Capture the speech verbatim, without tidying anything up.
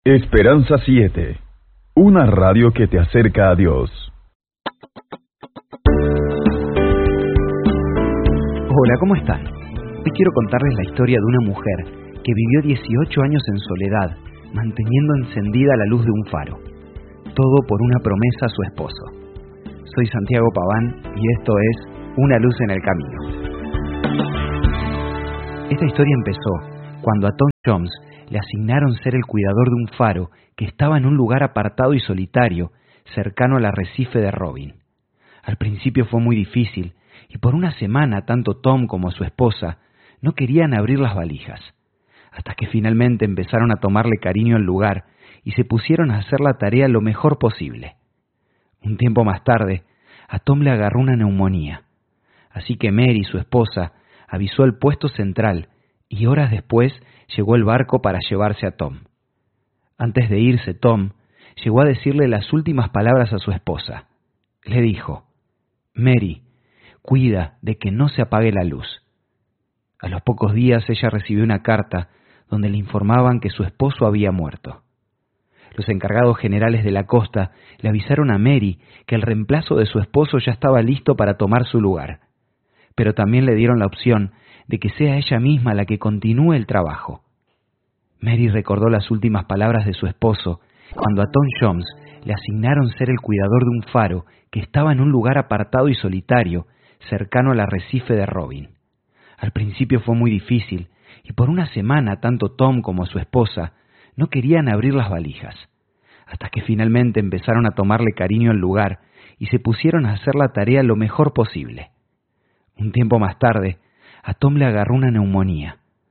Esperanza siete, una radio que te acerca a Dios. Hola, ¿cómo están? Hoy quiero contarles la historia de una mujer que vivió dieciocho años en soledad, manteniendo encendida la luz de un faro. Todo por una promesa a su esposo. Soy Santiago Paván y esto es Una luz en el camino. Esta historia empezó cuando a Tom Jones le asignaron ser el cuidador de un faro que estaba en un lugar apartado y solitario, cercano al arrecife de Robin. Al principio fue muy difícil, y por una semana tanto Tom como su esposa no querían abrir las valijas, hasta que finalmente empezaron a tomarle cariño al lugar y se pusieron a hacer la tarea lo mejor posible. Un tiempo más tarde, a Tom le agarró una neumonía, así que Mary, su esposa, avisó al puesto central y horas después llegó el barco para llevarse a Tom. Antes de irse, Tom llegó a decirle las últimas palabras a su esposa. Le dijo: «Mary, cuida de que no se apague la luz». A los pocos días ella recibió una carta donde le informaban que su esposo había muerto. Los encargados generales de la costa le avisaron a Mary que el reemplazo de su esposo ya estaba listo para tomar su lugar, pero también le dieron la opción de que sea ella misma la que continúe el trabajo. Mary recordó las últimas palabras de su esposo cuando a Tom Jones le asignaron ser el cuidador de un faro que estaba en un lugar apartado y solitario, cercano al arrecife de Robin. Al principio fue muy difícil, y por una semana tanto Tom como su esposa no querían abrir las valijas, hasta que finalmente empezaron a tomarle cariño al lugar y se pusieron a hacer la tarea lo mejor posible. Un tiempo más tarde, a Tom le agarró una neumonía,